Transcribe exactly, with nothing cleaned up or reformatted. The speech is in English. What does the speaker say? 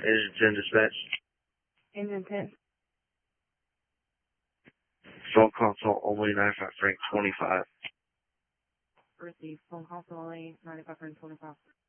Agent ten dispatch. Agent ten. Phone console only ninety-five Frank twenty-five. Received. Phone console only ninety-five Frank twenty-five.